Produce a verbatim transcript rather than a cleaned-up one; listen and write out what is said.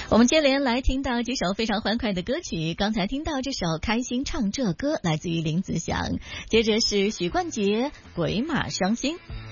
我们接连来听到几首非常欢快的歌曲，刚才听到这首《开心唱这歌》来自于林子祥，接着是许冠杰《鬼马伤心》。